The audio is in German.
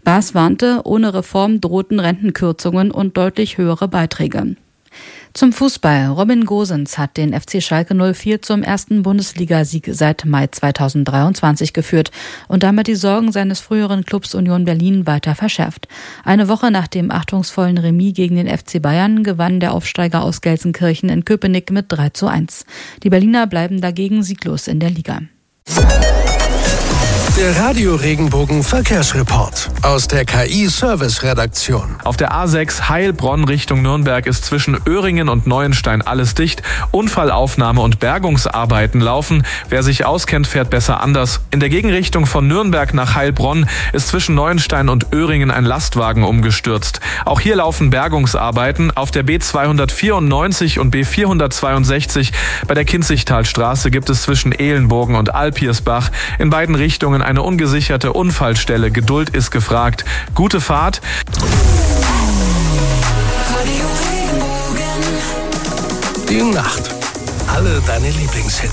Baas warnte, ohne Reform drohten Rentenkürzungen und deutlich höhere Beiträge. Zum Fußball. Robin Gosens hat den FC Schalke 04 zum ersten Bundesligasieg seit Mai 2023 geführt und damit die Sorgen seines früheren Clubs Union Berlin weiter verschärft. Eine Woche nach dem achtungsvollen Remis gegen den FC Bayern gewann der Aufsteiger aus Gelsenkirchen in Köpenick mit 3:1. Die Berliner bleiben dagegen sieglos in der Liga. Der Radio Regenbogen Verkehrsreport aus der KI-Service-Redaktion. Auf der A6 Heilbronn Richtung Nürnberg ist zwischen Öhringen und Neuenstein alles dicht. Unfallaufnahme und Bergungsarbeiten laufen. Wer sich auskennt, fährt besser anders. In der Gegenrichtung von Nürnberg nach Heilbronn ist zwischen Neuenstein und Öhringen ein Lastwagen umgestürzt. Auch hier laufen Bergungsarbeiten. Auf der B294 und B462 bei der Kinzigtalstraße gibt es zwischen Ehlenbogen und Alpiersbach in beiden Richtungen eine ungesicherte Unfallstelle. Geduld ist gefragt. Gute Fahrt. Die Nacht. Alle deine Lieblingshits.